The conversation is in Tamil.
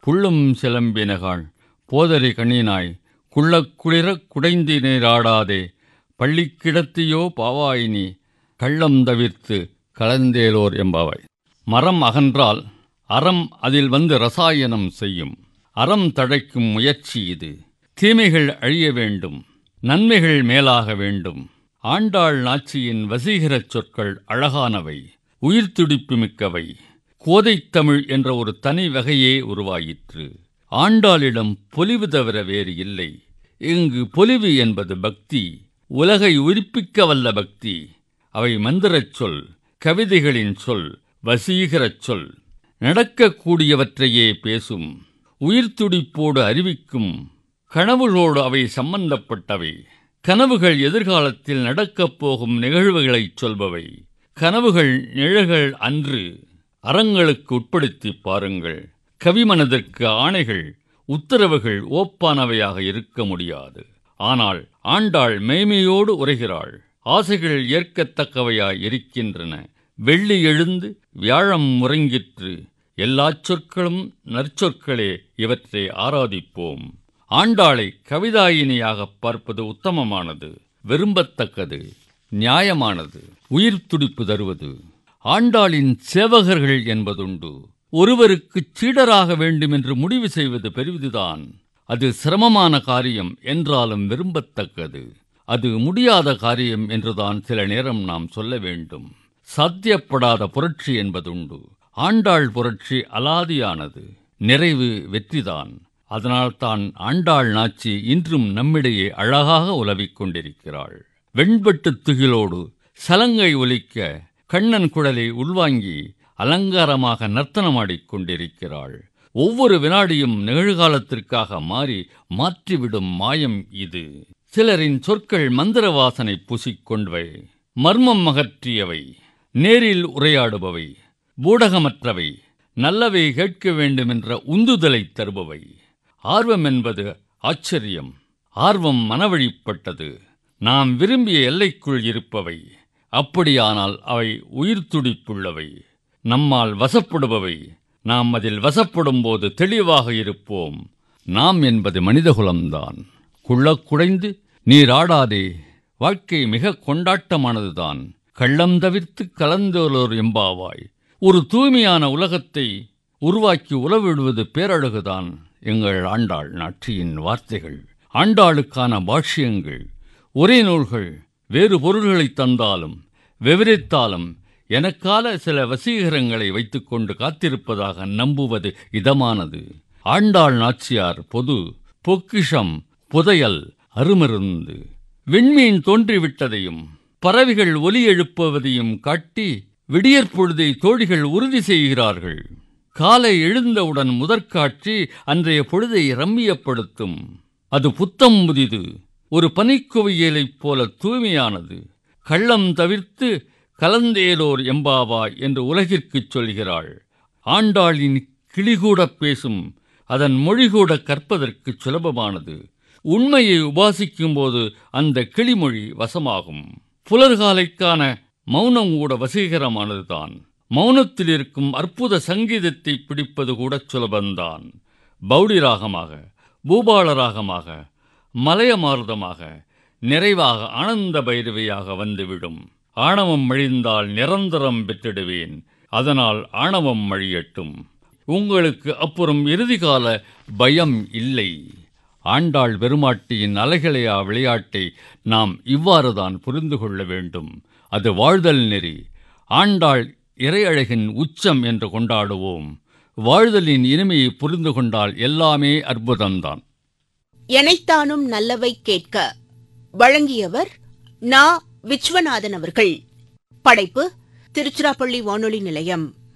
புள்ளும் சிலம்பினகாள் போதரி கண்ணினாய் குள்ளக்குளிரக் குடைந்து நீராடாதே பள்ளிக்கிடத்தியோ பாவாயினி கள்ளம் தவிர்த்து கலந்தேலோர் எம்பாவாய். மரம் அகன்றால் அறம் அதில் வந்து ரசாயனம் செய்யும். அறம் தழைக்கும் முயற்சி இது. தீமைகள் அழிய வேண்டும், நன்மைகள் மேலாக வேண்டும். ஆண்டாள் நாச்சியின் வசீகரச் சொற்கள் அழகானவை, உயிர்த்துடிப்பு மிக்கவை. கோதைத்தமிழ் என்ற ஒரு தனி வகையே உருவாயிற்று. ஆண்டாளிடம் பொலிவு தவிர வேறு இல்லை. இங்கு பொலிவு என்பது பக்தி, உலகை உயிர்ப்பிக்க வல்ல பக்தி. அவை மந்திரச் சொல், கவிதைகளின் சொல், வசீகரச் சொல். நடக்கக்கூடியவற்றையே பேசும், உயிர்த்துடிப்போடு அறிவிக்கும். கனவுகளோடு அவை சம்பந்தப்பட்டவை. கனவுகள் எதிர்காலத்தில் நடக்கப் போகும் நிகழ்வுகளைச் சொல்பவை. கனவுகள் நிழல்கள் அன்று. அறங்களுக்கு உட்படுத்தி பாருங்கள். கவிமனதிற்கு ஆணைகள், உத்தரவுகள் ஓப்பானவையாக இருக்க முடியாது. ஆனால் ஆண்டாள் மெய்மையோடு உரைகிறாள். ஆசைகள் ஏற்கத்தக்கவையாய் இருக்கின்றன. வெள்ளி எழுந்து வியாழம் உறங்கிற்று. எல்லாச் சொற்களும் நற்சொற்களே, இவற்றை ஆராதிப்போம். ஆண்டாளை கவிதாயினியாகப் பார்ப்பது உத்தமமானது, விரும்பத்தக்கது, நியாயமானது, உயிர் துடிப்பு தருவது. ஆண்டாளின் சேவகர்கள் என்பதுண்டு. ஒருவருக்குச் சீடராக வேண்டுமென்று முடிவு செய்வது பெரிதுதான். அது சிரமமான காரியம் என்றாலும் விரும்பத்தக்கது. அது முடியாத காரியம் என்றுதான் சில நேரம் நாம் சொல்ல வேண்டும். சாத்தியப்படாத புரட்சி என்பதுண்டு. ஆண்டாள் புரட்சி அலாதியானது. நிறைவு வெற்றிதான். அதனால்தான் ஆண்டாள் நாச்சி இன்றும் நம்மிடையே அழகாக உலவிக் கொண்டிருக்கிறாள். வெண்பட்டுத் துகிலோடு சலங்கை ஒலிக்க கண்ணன் குழலை உள்வாங்கி அலங்காரமாக நர்த்தனமாடிக் கொண்டிருக்கிறாள். ஒவ்வொரு வினாடியும் நிகழ்காலத்திற்காக மாற்றிவிடும் மாயம் இது. சிலரின் சொற்கள் மந்திர வாசனை பூசிக்கொண்டவை, மர்மம் அகற்றியவை, நேரில் உரையாடுபவை, பூடகமற்றவை, நல்லவை கேட்க வேண்டுமென்ற உந்துதலை தருபவை. ஆர்வம் என்பது ஆச்சரியம். ஆர்வம் மனவழிப்பட்டது. நாம் விரும்பிய எல்லைக்குள் இருப்பவை. அப்படியானால் அவை உயிர் துடிப்புள்ளவை, நம்மால் வசப்படுபவை. நாம் அதில் வசப்படும் போது தெளிவாக இருப்போம். நாம் என்பது மனிதகுலம்தான். குள்ளக்குடைந்து நீராடாதே. வாழ்க்கை மிக கொண்டாட்டமானதுதான். கள்ளம் தவிர்த்து கலந்தோலோர் எம்பாவாய். ஒரு தூய்மையான உலகத்தை உருவாக்கி உலவிடுவது பேரழகுதான். எங்கள் ஆண்டாள் நாச்சியின் வார்த்தைகள், ஆண்டாளுக்கான பாஷ்யங்கள், ஒரே நூல்கள் வேறு பொருள்களை தந்தாலும் விவரித்தாலும் எனக்கால சில வசீகரங்களை வைத்துக்கொண்டு காத்திருப்பதாக நம்புவது இதமானது. ஆண்டாள் நாச்சியார் பொது, பொக்கிஷம், புதையல், அருமருந்து. விண்மீன் தோன்றிவிட்டதையும் பறவைகள் ஒலி எழுப்புவதையும் காட்டி விடியற்பொழுதை தோழிகள் உறுதி செய்கிறார்கள். காலை எழுந்தவுடன் முதற்காட்சி அன்றைய பொழுதை ரம்மியப்படுத்தும். அது புத்தம் புதிது, ஒரு பனிக்குவியலைப் போல தூய்மையானது. கள்ளம் தவிர்த்து கலந்தேலோர் எம்பாவாய் என்று உலகிற்குச் சொல்கிறாள். ஆண்டாளின் கிளிகூடப் பேசும். அதன் மொழிகூட கற்பதற்கு சுலபமானது. உண்மையை உபாசிக்கும்போது அந்த கிளிமொழி வசமாகும். புலர்காலைக்கான மௌனம் கூட வசீகரமானதுதான். மௌனத்தில் இருக்கும் அற்புத சங்கீதத்தை பிடிப்பது கூட சுலபந்தான். பௌடி ராகமாக, பூபால ராகமாக, மலையமார்தமாக, நிறைவாக ஆனந்த பைரவியாக வந்துவிடும். ஆணவம் மழிந்தால் நிரந்தரம் பெற்றிடுவேன். அதனால் ஆணவம் மழியட்டும். உங்களுக்கு அப்புறம் இறுதிகால பயம் இல்லை. ஆண்டாள் பெருமாட்டியின் அலைகளையா விளையாட்டை நாம் இவ்வாறுதான் புரிந்து கொள்ள வேண்டும். அது வாழ்தல் நெறி. ஆண்டாள் இறையழகின் உச்சம் என்று கொண்டாடுவோம். வாழ்தலின் இனிமையை புரிந்து கொண்டால் எல்லாமே அற்புதம்தான். எனைத்தானும் நல்லவை கேட்க வழங்கியவர் நா. விஸ்வநாதன் அவர்கள். படைப்பு திருச்சிராப்பள்ளி வானொலி நிலையம்.